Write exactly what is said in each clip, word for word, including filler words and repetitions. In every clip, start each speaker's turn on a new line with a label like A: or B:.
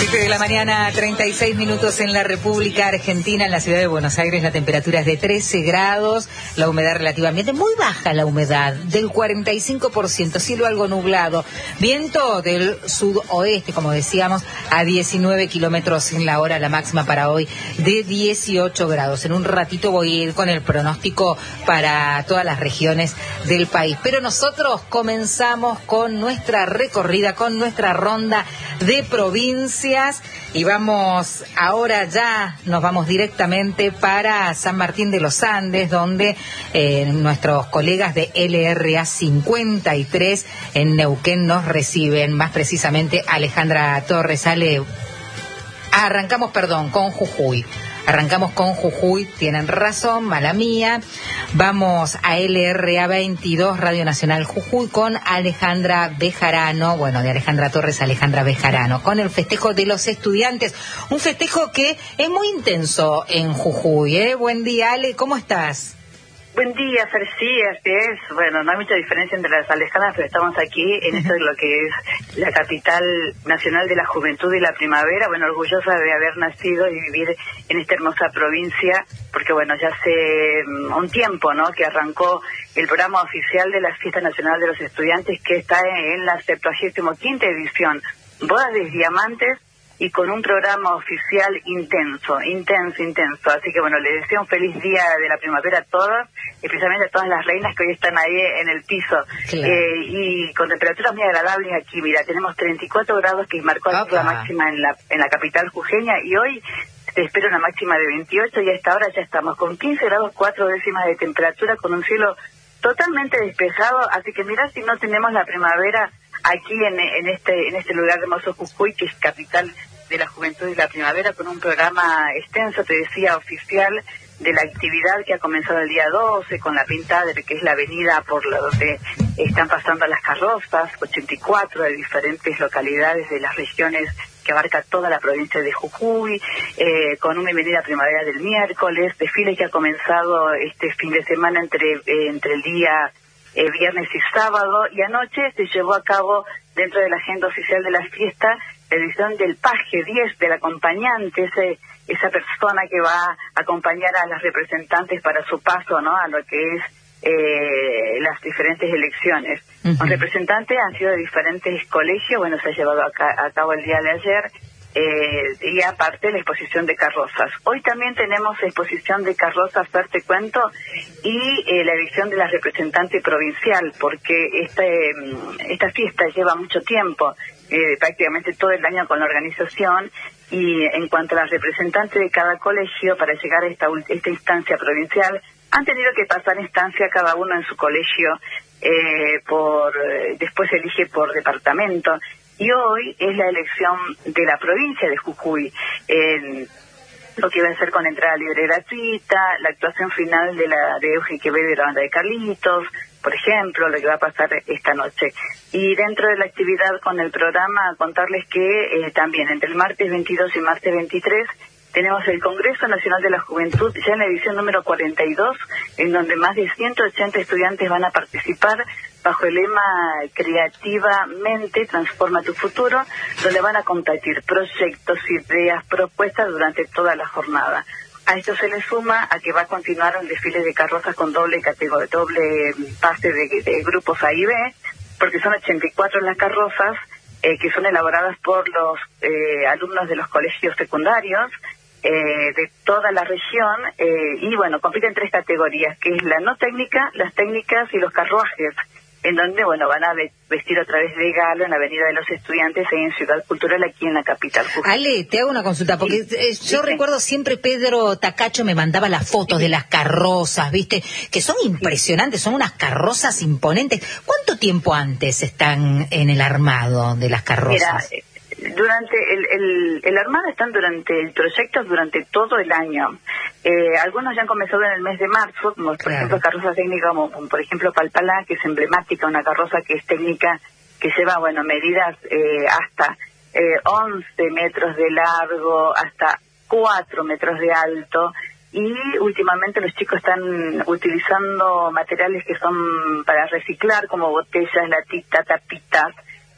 A: siete de la mañana, treinta y seis minutos en la República Argentina. En la ciudad de Buenos Aires la temperatura es de trece grados, la humedad relativamente muy baja, la humedad del cuarenta y cinco por ciento, cielo algo nublado, viento del sudoeste, como decíamos, a diecinueve kilómetros en la hora, la máxima para hoy de dieciocho grados. En un ratito voy a ir con el pronóstico para todas las regiones del país, pero nosotros comenzamos con nuestra recorrida, con nuestra ronda de provincias, y vamos ahora ya, nos vamos directamente para San Martín de los Andes, donde eh, nuestros colegas de L R A cincuenta y tres en Neuquén nos reciben, más precisamente Alejandra Torres. Ale, arrancamos, perdón, con Jujuy. Arrancamos con Jujuy, tienen razón, mala mía. Vamos a L R A veintidós, Radio Nacional Jujuy, con Alejandra Bejarano, bueno, de Alejandra Torres, Alejandra Bejarano, con el festejo de los estudiantes. Un festejo que es muy intenso en Jujuy, ¿eh? Buen día, Ale, ¿cómo estás?
B: Buen día, Fer, sí, así es. Bueno, no hay mucha diferencia entre las Alejandras, pero estamos aquí en esto de lo que es la capital nacional de la juventud y la primavera. Bueno, orgullosa de haber nacido y vivir en esta hermosa provincia, porque bueno, ya hace un tiempo, ¿no?, que arrancó el programa oficial de la Fiesta Nacional de los Estudiantes, que está en la septuagésima quinta edición, Bodas de Diamantes, y con un programa oficial intenso, intenso, intenso. Así que bueno, les deseo un feliz día de la primavera a todas, especialmente a todas las reinas que hoy están ahí en el piso. Claro. Eh, y con temperaturas muy agradables aquí, mira, tenemos treinta y cuatro grados, que marcó la máxima en la, en la capital jujeña, y hoy se espera una máxima de veintiocho, y a esta hora ya estamos con quince grados, cuatro décimas de temperatura, con un cielo totalmente despejado. Así que mira, si no tenemos la primavera aquí en, en este en este lugar hermoso Jujuy, que es capital de la juventud y la primavera, con un programa extenso, te decía, oficial, de la actividad que ha comenzado el día doce, con la pintada de que es la avenida por la donde están pasando las carrozas, ochenta y cuatro de diferentes localidades de las regiones que abarca toda la provincia de Jujuy, eh, con una bienvenida primavera del miércoles, desfile que ha comenzado este fin de semana entre, eh, entre el día eh, viernes y sábado, y anoche se llevó a cabo, dentro de la agenda oficial de la fiesta, la edición del paje diez, del acompañante, ese, esa persona que va a acompañar a las representantes para su paso, ¿no?, a lo que es eh, las diferentes elecciones. Uh-huh. Los representantes han sido de diferentes colegios, bueno, se ha llevado a, ca- a cabo el día de ayer, eh, y aparte la exposición de carrozas. Hoy también tenemos exposición de carrozas, Fer, te cuento, y eh, la elección de la representante provincial, porque este, esta fiesta lleva mucho tiempo, Eh, prácticamente todo el año con la organización, y en cuanto a las representantes de cada colegio, para llegar a esta, esta instancia provincial, han tenido que pasar instancia cada uno en su colegio, eh, por después se elige por departamento, y hoy es la elección de la provincia de Jujuy, eh, lo que va a ser con entrada libre y gratuita, la actuación final de la de Eugen Quevedo y la banda de Carlitos, por ejemplo, lo que va a pasar esta noche. Y dentro de la actividad con el programa, contarles que eh, también entre el martes veintidós y martes veintitrés tenemos el Congreso Nacional de la Juventud, ya en la edición número cuarenta y dos, en donde más de ciento ochenta estudiantes van a participar bajo el lema Creativamente Transforma tu Futuro, donde van a compartir proyectos, ideas, propuestas durante toda la jornada. A esto se le suma a que va a continuar un desfile de carrozas con doble categoría, doble pase de, de grupos A y B, porque son ochenta y cuatro las carrozas eh, que son elaboradas por los eh, alumnos de los colegios secundarios eh, de toda la región, eh, y bueno, compiten tres categorías, que es la no técnica, las técnicas y los carruajes, en donde, bueno, van a vestir otra vez de galo en la Avenida de los Estudiantes, ahí en Ciudad Cultural, aquí en la capital.
A: Ale, te hago una consulta, porque sí, eh, yo sí, recuerdo siempre Pedro Tacacho me mandaba las fotos sí. de las carrozas, ¿viste? Que son impresionantes, son unas carrozas imponentes. ¿Cuánto tiempo antes están en el armado de las carrozas? Mira,
B: durante el, el, el armado están durante el proyecto durante todo el año. Eh, algunos ya han comenzado en el mes de marzo, como por claro. ejemplo carrozas técnicas como, como por ejemplo Palpalá, que es emblemática, una carroza que es técnica, que lleva, bueno, medidas eh, hasta eh, once metros de largo, hasta cuatro metros de alto, y últimamente los chicos están utilizando materiales que son para reciclar, como botellas, latitas, tapitas,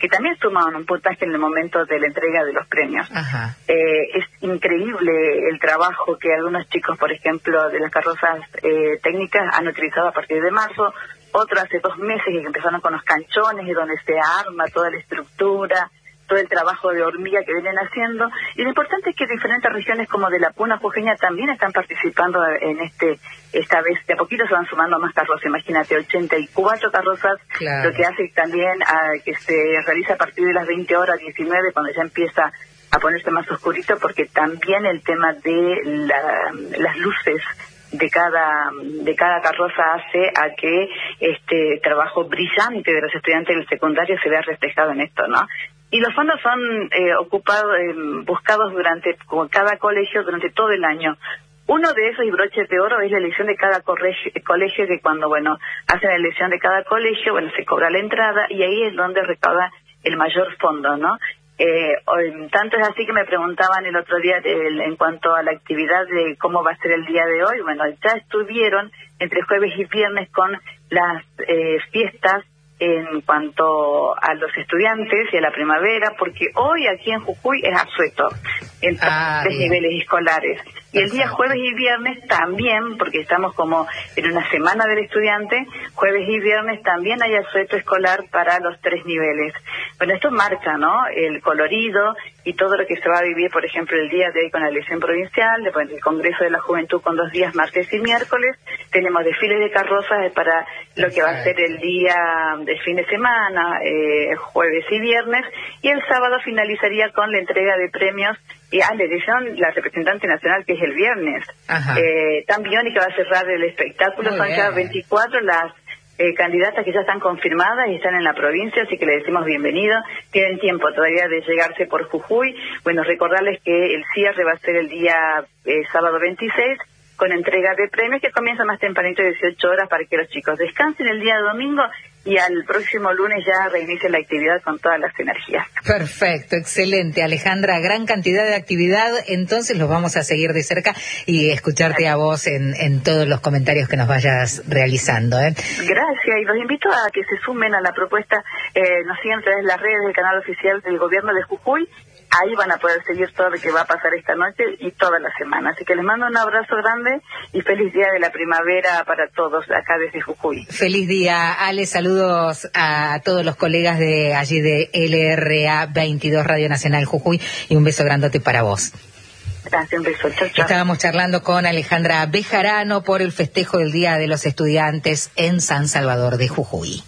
B: que también suman un puntaje en el momento de la entrega de los premios.
A: Ajá.
B: Eh, es increíble el trabajo que algunos chicos, por ejemplo, de las carrozas eh, técnicas han utilizado a partir de marzo, otros hace dos meses que empezaron con los canchones y donde se arma toda la estructura, todo el trabajo de hormiga que vienen haciendo. Y lo importante es que diferentes regiones como de la Puna Jujeña también están participando en este esta vez. De a poquito se van sumando más carrozas, imagínate, ochenta y cuatro carrozas,
A: claro.
B: Lo que hace también a, que se realiza a partir de las veinte horas, diecinueve, cuando ya empieza a ponerse más oscurito, porque también el tema de la, las luces de cada de cada carroza hace a que este trabajo brillante de los estudiantes del secundario se vea reflejado en esto, ¿no? Y los fondos son eh, ocupados, eh, buscados durante con cada colegio durante todo el año. Uno de esos y broches de oro es la elección de cada colegio, colegio que cuando, bueno, hacen la elección de cada colegio, bueno, se cobra la entrada y ahí es donde recauda el mayor fondo, ¿no? Eh, tanto es así que me preguntaban el otro día de, en cuanto a la actividad de cómo va a ser el día de hoy. Bueno, ya estuvieron entre jueves y viernes con las eh, fiestas en cuanto a los estudiantes y a la primavera, porque hoy aquí en Jujuy es asueto en
A: ah,
B: tres niveles escolares. Y el día jueves y viernes también, porque estamos como en una semana del estudiante, jueves y viernes también hay asueto escolar para los tres niveles. Bueno, esto marca, ¿no?, el colorido y todo lo que se va a vivir, por ejemplo, el día de hoy con la elección provincial, después el Congreso de la Juventud con dos días, martes y miércoles. Tenemos desfiles de carrozas para lo que va a ser el día del fin de semana, eh, jueves y viernes, y el sábado finalizaría con la entrega de premios y a la elección la representante nacional, que es el viernes. Eh, también, y que va a cerrar el espectáculo. Muy Son bien. Ya veinticuatro las eh, candidatas que ya están confirmadas y están en la provincia, así que le decimos bienvenido. Tienen tiempo todavía de llegarse por Jujuy. Bueno, recordarles que el cierre va a ser el día eh, sábado veintiséis, con entrega de premios que comienza más tempranito, dieciocho horas, para que los chicos descansen el día domingo y al próximo lunes ya reinicie la actividad con todas las energías.
A: Perfecto, excelente, Alejandra, gran cantidad de actividad, entonces los vamos a seguir de cerca y escucharte a vos en, en todos los comentarios que nos vayas realizando, ¿eh?
B: Gracias, y los invito a que se sumen a la propuesta, eh, nos sigan a través de las redes del canal oficial del gobierno de Jujuy. Ahí van a poder seguir todo lo que va a pasar esta noche y toda la semana. Así que les mando un abrazo grande y feliz día de la primavera para todos acá desde Jujuy.
A: Feliz día, Ale. Saludos a todos los colegas de allí de L R A veintidós Radio Nacional Jujuy y un beso grandote para vos.
B: Gracias, un beso. Chau, chau.
A: Estábamos charlando con Alejandra Bejarano por el festejo del Día de los Estudiantes en San Salvador de Jujuy.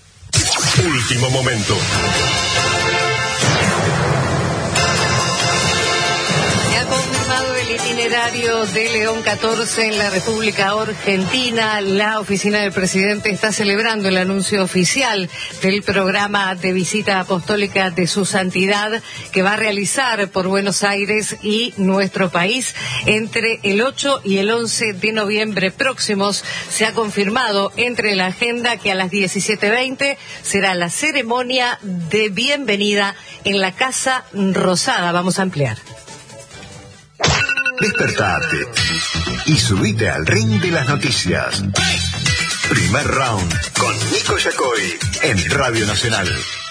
C: Último momento.
D: Itinerario de León catorce en la República Argentina. La oficina del presidente está celebrando el anuncio oficial del programa de visita apostólica de su santidad que va a realizar por Buenos Aires y nuestro país entre el ocho y el once de noviembre próximos. Se ha confirmado entre la agenda que a las diecisiete veinte será la ceremonia de bienvenida en la Casa Rosada. Vamos a ampliar.
C: Despertate y subite al ring de las noticias. Primer round con Nico Yacoy en Radio Nacional.